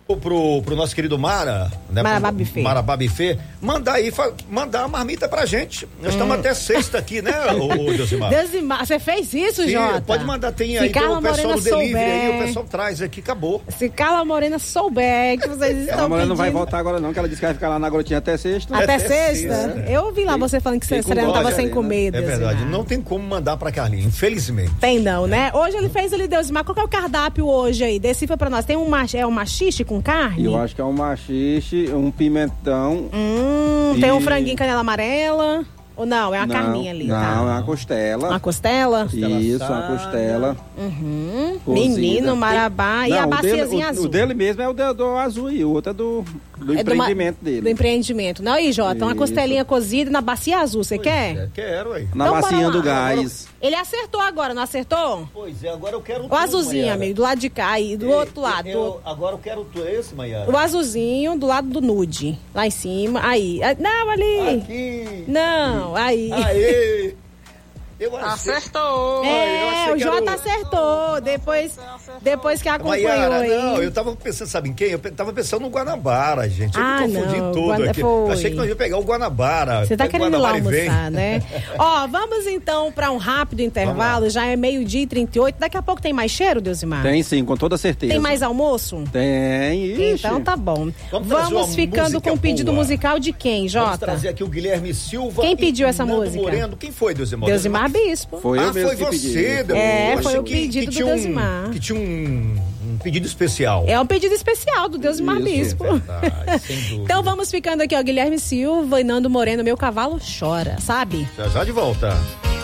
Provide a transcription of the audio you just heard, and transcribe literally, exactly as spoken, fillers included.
Pro, pro nosso querido Mara, né? Marabá Buffet. Marabá Buffet, mandar aí, fa, mandar a marmita pra gente. Nós hum. estamos até sexta aqui, né, ô, ô Deusimar? Deusimar, você fez isso, Sim, Jota? Pode mandar, tem aí, Se Carla o pessoal Morena do delivery souber, aí, o pessoal traz aqui, acabou. Se Carla Morena souber que vocês estão Carla Morena pedindo... não vai voltar agora não, que ela disse que vai ficar lá na Grotinha até sexta. Até, até sexta? sexta. Eu ouvi lá tem, você falando que você não estava sem comer, né? É verdade, não tem como mandar pra Carlinha, infelizmente. Tem não, né? Hoje ele fez ali, Deusimar, qual que é o cardápio hoje aí? Decifra pra nós, tem um, mach... é um machixe com carne? Eu acho que é um machixe, um pimentão. Hum, e... tem um franguinho canela amarela. Ou não, é uma não, carninha ali, não, tá? é uma costela. Uma costela? Isso, uma costela. Uhum. Cozida. Menino, marabá. Tem... E não, a baciazinha o, azul? O dele mesmo é o do, do azul e o outro é do, do é empreendimento do, dele. Do empreendimento. Não, aí, Jota, Isso. uma costelinha cozida na bacia azul, você quer? É, quero, aí. Na então, bacia do gás. Agora, ele acertou agora, não acertou? Pois é, agora eu quero o azulzinho, Maiara. Amigo, do lado de cá, aí, do Ei, outro lado. Eu, do... Agora eu quero tu, esse, Maiara. O azulzinho do lado do nude, lá em cima, aí. Não, ali. Aqui. Não, aí. Aê. Eu acertou! É, o Jota acertou. Depois, depois que acompanhou Maiara, aí. Não, eu tava pensando, sabe em quem? Eu tava pensando no Guanabara, gente. Eu ah, me confundi não, tudo Guana... aqui. Foi. Achei que nós ia pegar o Guanabara. Você tá querendo ir lá almoçar, vem. né? Ó, vamos então para um rápido intervalo. Já é meio-dia e trinta e oito. Daqui a pouco tem mais cheiro, Deusimar? Tem sim, com toda certeza. Tem mais almoço? Tem, ixi. Então tá bom. Vamos, vamos ficando com o pedido boa. musical de quem, Jota? Vamos trazer aqui o Guilherme Silva. Quem pediu essa Nando música? Moreno. Quem foi, Deusimar? Deusimar Bispo. Foi eu ah, mesmo foi que você, pedi. Deus. É, eu foi o que, pedido que do um, Deusimar. Que tinha um, um pedido especial. É um pedido especial do Deusimar Bispo. É verdade, sem dúvida. Então vamos ficando aqui, ó, Guilherme Silva e Nando Moreno, Meu Cavalo Chora, sabe? Já já de volta.